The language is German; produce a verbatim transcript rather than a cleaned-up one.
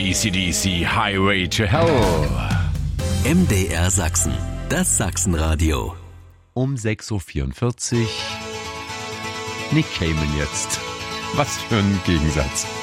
A C D C Highway to Hell. M D R Sachsen, das Sachsenradio. Um sechs Uhr vierundvierzig. Nick Cayman jetzt. Was für ein Gegensatz.